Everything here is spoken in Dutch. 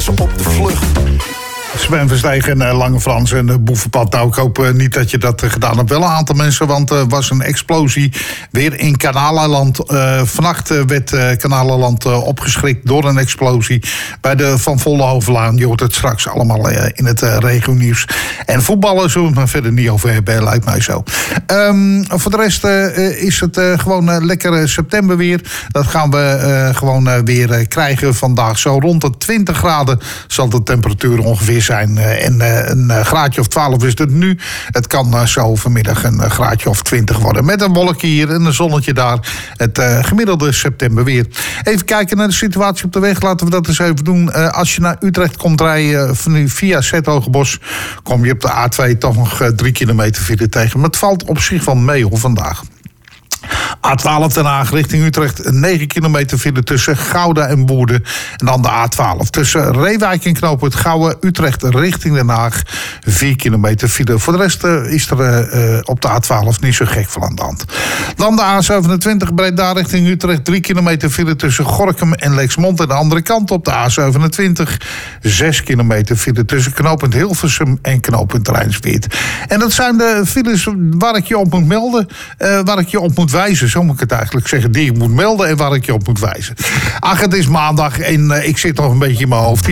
is op de vlucht. Sven Verstegen en Lange Frans en Boevenpad. Nou, ik hoop niet dat je dat gedaan hebt. Wel een aantal mensen, want er was een explosie weer in Kanalenland. Vannacht werd Kanalenland opgeschrikt door een explosie bij de Van Vollenhovenlaan. Je hoort het straks allemaal in het regionieuws. En voetballen zullen we het maar verder niet over hebben, lijkt mij zo. Voor de rest is het gewoon lekker september weer. Dat gaan we gewoon weer krijgen vandaag. Zo rond de 20 graden zal de temperatuur ongeveer zijn. En een graadje of 12 is het nu. Het kan zo vanmiddag een graadje of 20 worden. Met een wolkje hier en een zonnetje daar. Het gemiddelde september weer. Even kijken naar de situatie op de weg. Laten we dat eens even doen. Als je naar Utrecht komt rijden via Zetogenbos, kom je op de A2 toch nog 3 kilometer file tegen. Maar het valt op zich wel mee hoor vandaag. A12 Den Haag richting Utrecht, 9 kilometer file tussen Gouda en Woerden. En dan de A12 tussen Reewijk en Knooppunt Gouwen, Utrecht richting Den Haag, 4 kilometer file. Voor de rest is er op de A12 niet zo gek van aan de hand. Dan de A27 Breda richting Utrecht, 3 kilometer file tussen Gorinchem en Lexmond. En de andere kant op de A27, 6 kilometer file tussen Knooppunt Hilversum en Knooppunt Rijnsweerd. En dat zijn de files waar ik je op moet melden, waar ik je op moet wijzen, zo moet ik het eigenlijk zeggen, die ik moet melden en waar ik je op moet wijzen. Ach, het is maandag en ik zit nog een beetje in mijn hoofd.